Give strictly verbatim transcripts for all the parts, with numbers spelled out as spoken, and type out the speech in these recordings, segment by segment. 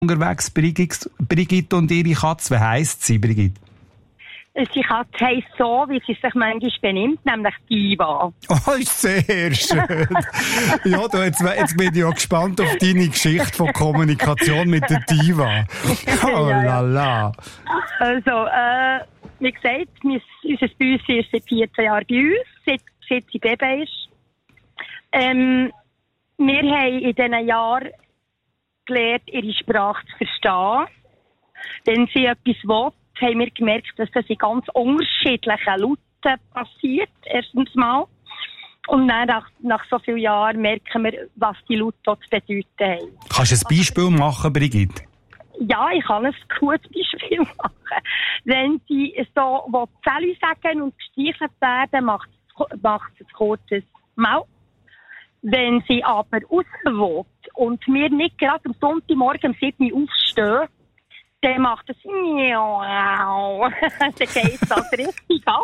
unterwegs, Brigitte, Brigitte und ihre Katze. Wie heisst sie, Brigitte? Sie Katze heisst so, wie sie sich manchmal benimmt, nämlich Diva. Oh, ist sehr schön. Ja, du, jetzt, jetzt bin ich ja gespannt auf deine Geschichte von Kommunikation mit der Diva. Oh la la. Also, äh, wie gesagt, unser Büssi ist seit vierzehn Jahren bei uns, seit, seit sie Baby ist. Ähm, wir haben in diesen Jahren gelernt, ihre Sprache zu verstehen. Wenn sie etwas will, haben wir gemerkt, dass das in ganz unterschiedlichen Lauten passiert, erstens mal. Und dann nach, nach so vielen Jahren merken wir, was die Laute zu bedeuten haben. Kannst du ein Beispiel machen, Brigitte? Ja, ich kann ein gutes Beispiel machen. Wenn sie so Zähli sagen und gestreichelt werden, macht es ein kurzes Mau. Wenn sie aber raus will und wir nicht gerade am Sonntagmorgen um sieben Uhr aufstehen, dann macht es Miau. Dann geht das richtig ab.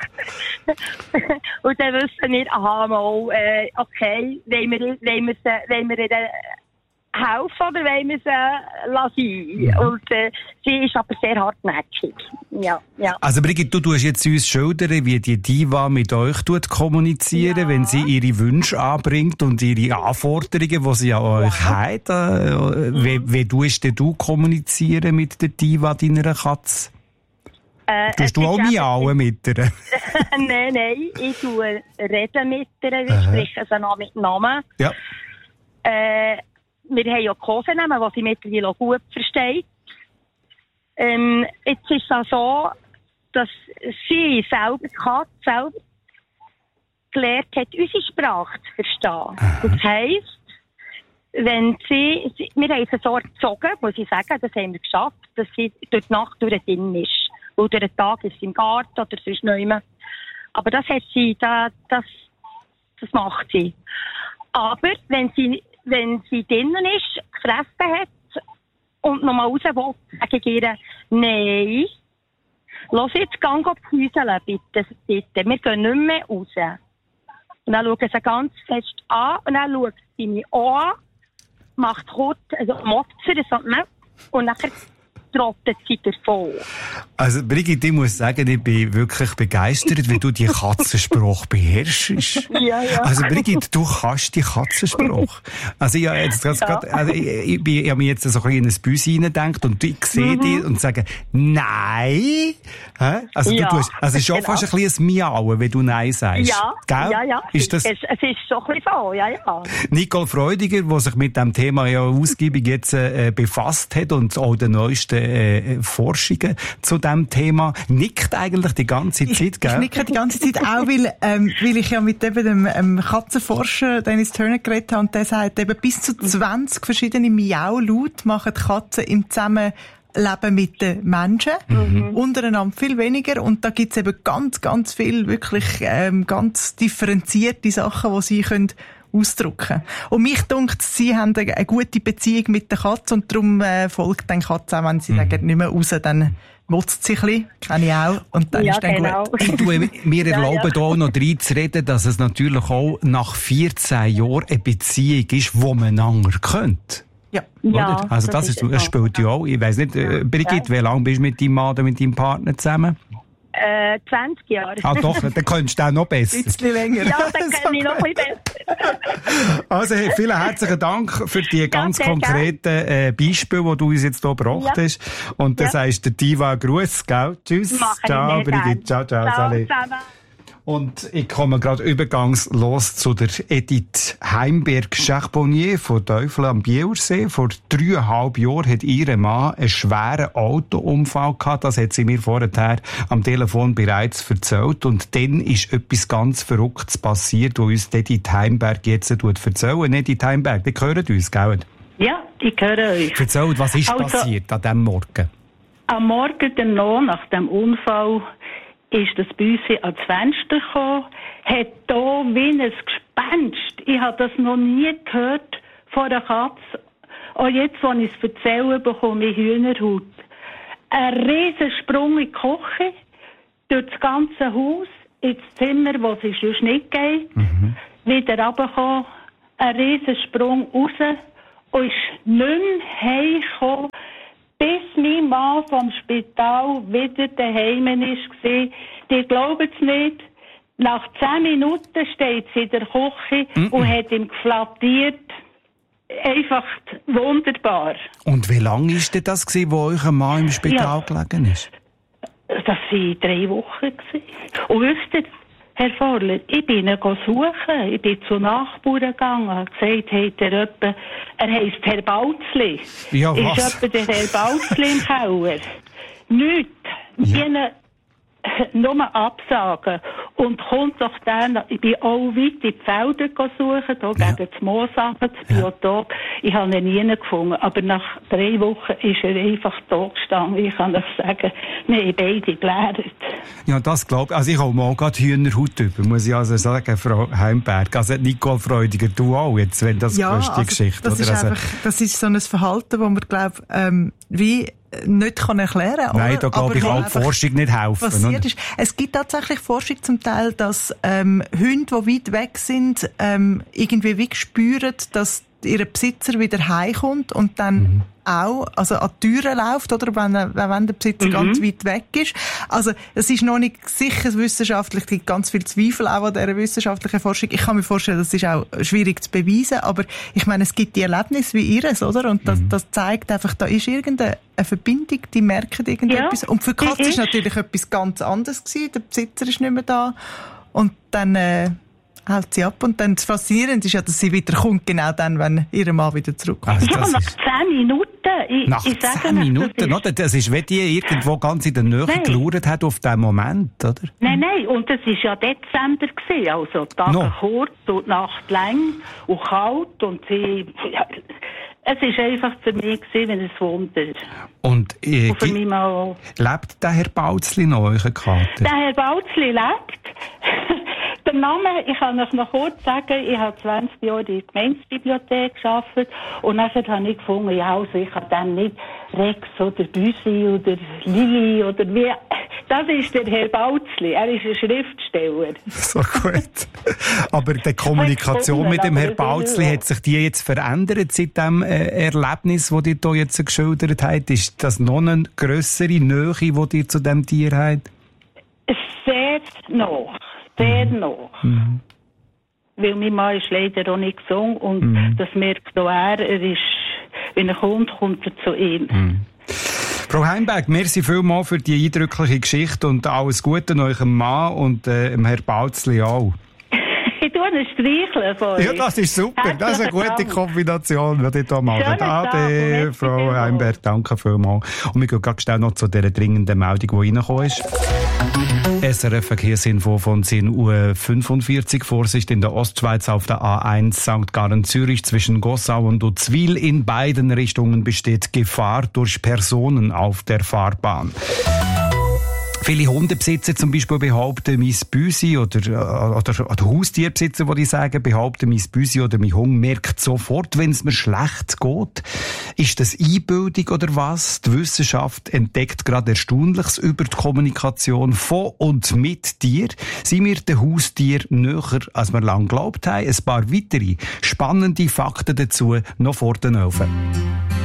Und dann wissen wir, aha, mal, äh, okay, wollen wir, wollen wir, wollen wir ihr helfen oder wollen wir sie lassen? Mhm. Und äh, sie ist aber sehr hartnäckig. Ja, ja. Also Brigitte, du tust jetzt uns schildern, wie die Diva mit euch tut kommunizieren, ja. Wenn sie ihre Wünsche anbringt und ihre Anforderungen, die sie an euch ja. hat. Äh, wie, wie tust du kommunizieren mit der Diva, deiner Katze? Äh, tust du auch miauen mit ihr? Nein, nein, ich tue reden mit ihr, wir sprechen sie noch mit Namen. Ja. Äh, wir haben ja Kosenamen, die sie mittlerweile auch gut versteht. Ähm, jetzt ist es auch so, dass sie selber, die Katze selber, gelernt hat, unsere Sprache zu verstehen. Aha. Das heisst, wenn sie, sie, wir haben sie so erzogen, muss ich sagen, das haben wir geschafft, dass sie durch die Nacht durch den ist. Oder durch den Tag ist sie im Garten oder sonst nicht mehr. Aber das hat sie, das, das, das macht sie. Aber wenn sie, wenn sie drinnen ist, gefressen hat und nochmal raus will, sage ich ihr, nein, lass jetzt, geh püseln, bitte, bitte, wir gehen nicht mehr raus. Und dann schauen sie ganz fest an und dann schaut sie mich an, macht kurz, also motzt sie so, und dann trottet sie davon. Also Brigitte, ich muss sagen, ich bin wirklich begeistert, wie du die Katzenspruch beherrschst. Ja, ja. Also Brigitte, du kannst die Katzenspruch. Also ich, jetzt, ja. grad, also ich, ich, ich habe mir jetzt so ein bisschen in ein Büsi reingedacht und ich sehe mhm. dich und sage, nein. Also ja, du tust, also es ist schon genau. fast ein bisschen ein Miauen, wenn du Nein sagst. Ja, Gell? ja, ja. Ist das... es, es ist so ein bisschen so, ja, ja. Nicole Freudiger, die sich mit dem Thema ja ausgiebig jetzt äh, befasst hat und auch den neuesten Äh, Forschungen zu diesem Thema, nickt eigentlich die ganze Zeit, gell? Ich, ich nicke die ganze Zeit auch, weil, ähm, weil ich ja mit eben dem ähm, Katzenforscher Dennis Turner geredet habe und der sagt, eben bis zu zwanzig verschiedene Miau-Laute machen die Katzen im Zusammenleben mit den Menschen. Mhm. Untereinander viel weniger. Und da gibt's eben ganz, ganz viel wirklich ähm, ganz differenzierte Sachen, die sie können ausdrücken. Und mich dunkt, sie haben eine gute Beziehung mit der Katze und darum äh, folgt dann die Katze auch, wenn sie mhm. sagen, nicht mehr raus, dann motzt sie ein bisschen, kenne ich auch, und dann ja, ist dann genau. gut. Ich tue, wir erlauben ja, ja. hier noch reinzureden, dass es natürlich auch nach vierzehn Jahren eine Beziehung ist, wo man einander kennt. Ja. ja. Also das, das, ist, das spielt ja auch. Ich weiss nicht, äh, Brigitte, ja. wie lange bist du mit deinem Mann oder mit deinem Partner zusammen? Äh, zwanzig Jahre. Ah doch, dann könntest du auch noch besser. Ein bisschen länger. Ja, dann kann ich noch ein bisschen besser. Also, hey, vielen herzlichen Dank für die ganz ja, konkreten äh, Beispiele, die du uns jetzt hier gebracht ja. hast. Und das ja. heißt der Diva Gruß, gell? Tschüss. Mach ciao, Brigitte. Ciao, ciao, ciao. Sali. Und ich komme gerade übergangslos zu der Edith Heimberg-Charbonnier von Teufel am Bielersee. Vor dreieinhalb Jahren hat ihr Mann einen schweren Autounfall gehabt. Das hat sie mir vorher am Telefon bereits erzählt. Und dann ist etwas ganz Verrücktes passiert, was uns Edith Heimberg jetzt erzählt. Edith Heimberg, die hören uns, gell? Ja, ich höre euch. Erzählt, was ist also, passiert an diesem Morgen? Am Morgen danach, nach dem Unfall, ist das Büsi ans Fenster gekommen, hat da wie ein Gespenst. Ich habe das noch nie gehört von einer Katze. Auch jetzt, wo ich es erzähle, bekomme ich Hühnerhaut. Ein Riesensprung in die Küche, durch das ganze Haus, ins Zimmer, wo es sonst nicht geht, mhm. wieder runtergekommen, ein Riesensprung raus und ist nicht mehr heimgekommen, bis mein Mann vom Spital wieder daheim war. Die glauben es nicht. Nach zehn Minuten steht sie in der Küche mm-mm. und hat ihm geflattiert. Einfach wunderbar. Und wie lange war denn das, wo euer Mann im Spital ja. gelegen ist? Das waren drei Wochen. Und wisst ihr, Herr Vorler, ich bin ihn suchen. Ich bin zu Nachbarn gegangen und gesagt, hey, der jemand, er heisst Herr Bautzli. Ja, was? Ist jemand der Herr Bautzli im Keller? Nichts. Ja. Nur absagen. Und kommt doch dann, ich bin auch weit in die Felder suchen, hier ja. gegen das Moosachen, das Biotop. Ja. Ich habe ihn nie gefunden. Aber nach drei Wochen ist er einfach tot gestanden. Ich kann euch sagen, wir haben beide gelernt. Ja, das glaube ich. Also ich habe mal gerade Hühnerhaut über, muss ich also sagen, Frau Heimberg. Also Nicole Freudiger, du auch jetzt, wenn das ja, grösste also Geschichte. Das oder? ist Also, einfach, das ist so ein Verhalten, wo man glaubt, ähm, wie nicht kann erklären kann. Nein, da glaube ich auch die Forschung nicht helfen. Passiert ist. Es gibt tatsächlich Forschung zum Teil, dass ähm, Hunde, die weit weg sind, ähm, irgendwie wie spüren, dass ihr Besitzer wieder heimkommt und dann mhm. auch also an die Türen läuft, oder wenn, wenn der Besitzer mhm. ganz weit weg ist. Also es ist noch nicht sicher wissenschaftlich, es gibt ganz viel Zweifel auch an dieser wissenschaftlichen Forschung. Ich kann mir vorstellen, das ist auch schwierig zu beweisen, aber ich meine, es gibt die Erlebnisse wie ihres, oder? Und das, mhm. das zeigt einfach, da ist irgendeine eine Verbindung, die merken irgendetwas. Ja. Und für die Katze ist natürlich etwas ganz anderes gewesen. Der Besitzer ist nicht mehr da. Und dann äh, hält sie ab. Und dann das Faszinierende ist ja, dass sie wieder kommt, genau dann, wenn ihr Mann wieder zurückkommt. Also ja, nach zehn Minuten. Ich, nach ich zehn Minuten, das ist, oder? Das ist, wenn die irgendwo ganz in der Nähe gelauert hat auf diesen Moment, oder? Nein, nein, und das war ja Dezember gewesen, also Tage no. kurz und Nacht lang und kalt und sie... Ja, es war einfach für mich gewesen, ein Wunder. Und, äh, und für mich mal lebt der Herr Bautzli noch, euer Kater? Der Herr Bautzli lebt. Der Name, ich kann euch noch kurz sagen, ich habe zwanzig Jahre in der Gemeindebibliothek gearbeitet und nachher habe ich gefunden, ja, also ich habe dann nicht Rex oder Büsi oder Lili oder wie... Das ist der Herr Bautzli, er ist ein Schriftsteller. So gut. Aber die Kommunikation mit dem Herrn Bautzli, hat sich die jetzt verändert seit dem äh, Erlebnis, das ihr hier jetzt geschildert habt? Ist das noch eine grössere Nähe, die ihr zu diesem Tier habt? Sehr noch. Sehr mhm. noch. Mhm. Weil mein Mann ist leider auch nicht gesungen und mhm. das merkt auch er, er ist, wenn er kommt, kommt er zu ihm. Mhm. Frau Heimberg, merci vielmals für die eindrückliche Geschichte und alles Gute an eurem Mann und äh, dem Herrn Bautzli auch. Ich tue einen Streicheln von euch. Ja, das ist super. Herzlichen das ist eine gute Dank. Kombination, die ich hier mache. Ade, Frau Heimberg, danke vielmals. Und wir gehen ganz schnell noch zu dieser dringenden Meldung, die reingekommen ist. S R F-Verkehrsinfo von zehn Uhr fünfundvierzig. Vorsicht in der Ostschweiz auf der A eins Sankt Gallen Zürich zwischen Gossau und Uzwil. In beiden Richtungen besteht Gefahr durch Personen auf der Fahrbahn. Viele Hundebesitzer zum Beispiel behaupten, mein Büsi oder, oder, oder Haustierbesitzer, die sagen, behaupten, mein Büsi oder mein Hund merkt sofort, wenn es mir schlecht geht. Ist das Einbildung oder was? Die Wissenschaft entdeckt gerade Erstaunliches über die Kommunikation von und mit dir. Sind wir den Haustier näher, als wir lange geglaubt haben? Ein paar weitere spannende Fakten dazu noch vor den Öfen.